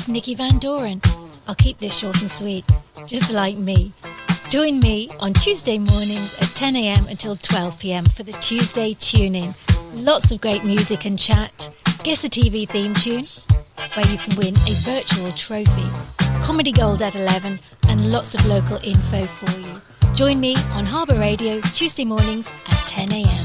Nikki Van Doren. I'll keep this short and sweet, just like me. Join me on Tuesday mornings at 10 a.m. until 12 p.m. for the Tuesday Tune-In. Lots of great music and chat. Guess a TV theme tune, where you can win a virtual trophy. Comedy Gold at 11 and lots of local info for you. Join me on Harbour Radio Tuesday mornings at 10 a.m.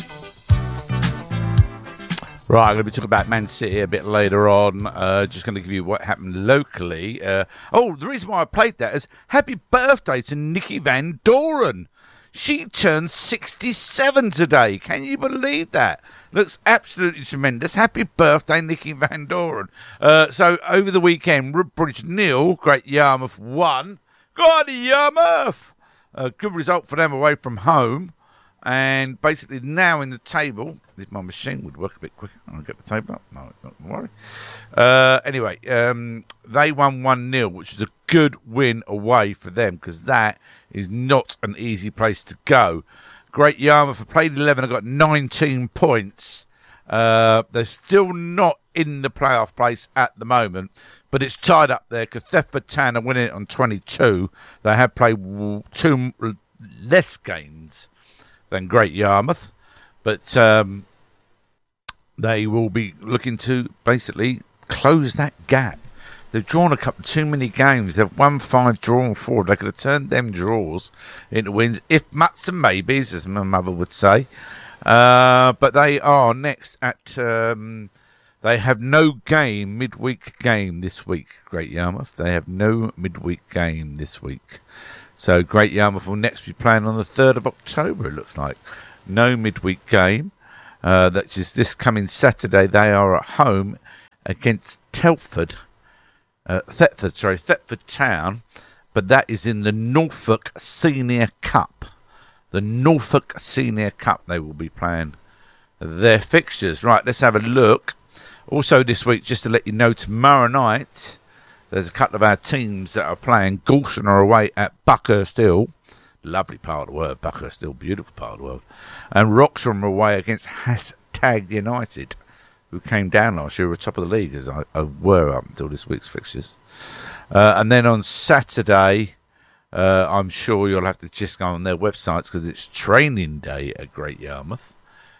Right, I'm going to be talking about Man City a bit later on. Just going to give you what happened locally. The reason why I played that is happy birthday to Nikki Van Doren. She turned 67 today. Can you believe that? Looks absolutely tremendous. Happy birthday, Nikki Van Doren. So over the weekend, Woodbridge 0, Great Yarmouth 1. God, Yarmouth! Good result for them away from home. And basically now in the table, if my machine would work a bit quicker, I'll get the table up. No, it's not, don't worry. Anyway, they won 1-0, which is a good win away for them because that is not an easy place to go. Great Yarmouth have played 11 and got 19 points. They're still not in the playoff place at the moment, but it's tied up there because Thetford Town are winning it on 22. They have played 2 less games than Great Yarmouth, but they will be looking to basically close that gap. They've drawn a couple too many games. They've won 5, drawn 4. They could have turned them draws into wins, if muts and maybes, as my mother would say. But they are next at... they have no game, midweek game this week, Great Yarmouth. They have no midweek game this week. So Great Yarmouth will next be playing on the 3rd of October, it looks like. No midweek game. That's just this coming Saturday. They are at home against Thetford Town, but that is in the Norfolk Senior Cup. The Norfolk Senior Cup they will be playing their fixtures. Right, let's have a look. Also this week, just to let you know, tomorrow night, there's a couple of our teams that are playing. Galston are away at Buckhurst Hill. Lovely part of the world, Buckhurst Hill, beautiful part of the world. And Wroxham are away against Hashtag United, who came down last year, were top of the league, as I were up until this week's fixtures. And then on Saturday, I'm sure you'll have to just go on their websites because it's training day at Great Yarmouth.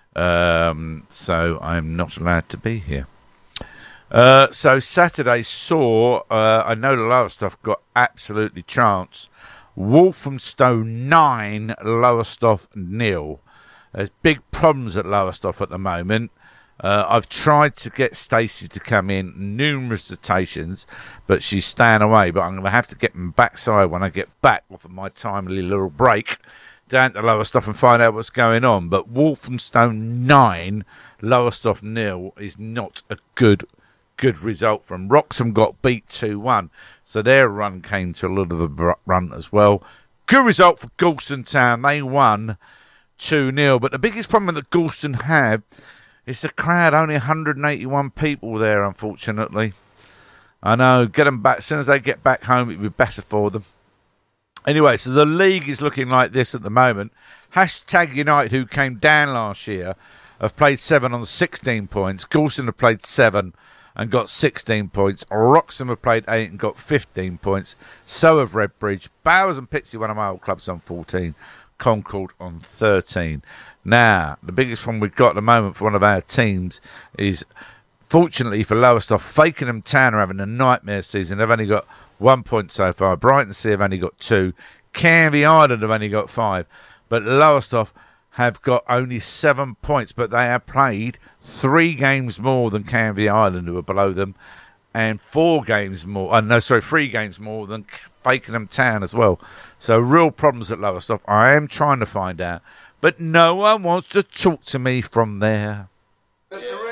So I'm not allowed to be here. So Saturday saw, I know the Lowestoft got absolutely trounced. Walthamstow 9, Lowestoft 0. There's big problems at Lowestoft at the moment. I've tried to get Stacey to come in numerous occasions, but she's staying away. But I'm going to have to get them backside when I get back off of my timely little break down to Lowestoft and find out what's going on. But Walthamstow 9, Lowestoft 0 is not a good result from. Wroxham got beat 2-1, so their run came to a lot of the run as well. Good result for Galston Town. They won 2-0, but the biggest problem that Galston have is the crowd. Only 181 people there, unfortunately. I know, get them back. As soon as they get back home, it'll be better for them. Anyway, so the league is looking like this at the moment. Hashtag United, who came down last year, have played 7 on 16 points. Galston have played 7 and got 16 points. Wroxham have played 8 and got 15 points. So have Redbridge. Bowers and Pitsea, one of my old clubs, on 14. Concord on 13. Now, the biggest problem we've got at the moment for one of our teams is, fortunately for Lowestoft, Fakenham Town are having a nightmare season. They've only got 1 point so far. Brighton Sea have only got 2. Canvey Island have only got 5. But Lowestoft have got only 7 points, but they have played 3 games more than Canvey Island, who are below them, and 3 games more than Fakenham Town as well. So real problems at Lowestoft. I am trying to find out, but no one wants to talk to me from there. That's